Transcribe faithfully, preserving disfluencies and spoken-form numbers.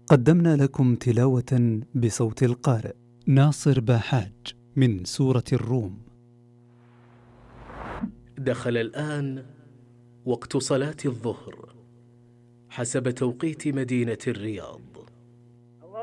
قدمنا لكم تلاوة بصوت القارئ ناصر باحاج من سورة الروم. دخل الآن وقت صلاة الظهر حسب توقيت مدينة الرياض.